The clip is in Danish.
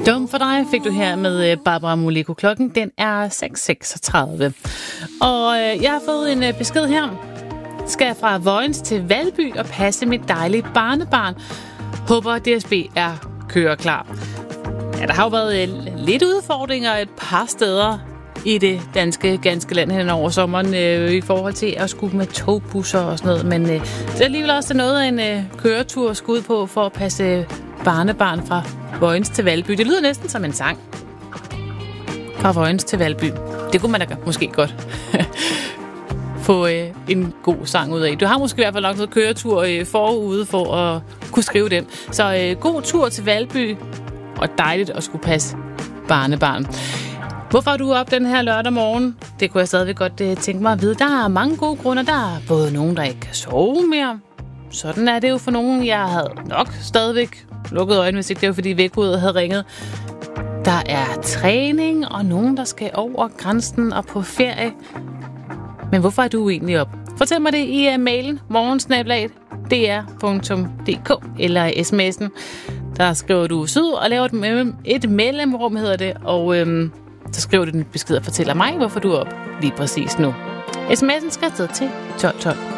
Dum for dig fik du her med Barbara Moleko. Klokken den er 6.36. Og jeg har fået en besked her. Skal jeg fra Vojens til Valby og passe mit dejlige barnebarn? Håber DSB er køreklar. Ja, der har jo været lidt udfordringer et par steder i det ganske land hen over sommeren i forhold til at skulle med togbusser og sådan noget. Men det er alligevel også noget af en køretur at skulle ud på for at passe barnebarn fra Vojens til Valby. Det lyder næsten som en sang. Fra Vojens til Valby. Det kunne man da måske godt få en god sang ud af. Du har måske i hvert fald nok noget køretur forude for at kunne skrive den. Så god tur til Valby, og dejligt at skulle passe barnebarn. Hvorfor er du op den her lørdag morgen? Det kunne jeg stadigvæk godt tænke mig at vide. Der er mange gode grunde. Der er både nogen, der ikke kan sove mere. Sådan er det jo for nogen. Jeg havde nok stadigvæk lukket øjnene, hvis ikke det var, fordi vækkeudet havde ringet. Der er træning, og nogen, der skal over grænsen og på ferie. Men hvorfor er du egentlig op? Fortæl mig det i mailen morgensnabel@dr.dk eller sms'en. Der skriver du syd og laver et mellemrum, hedder det, og så skriver du den besked og fortæller mig, hvorfor du er op lige præcis nu. SMS'en skal afsted til 1212.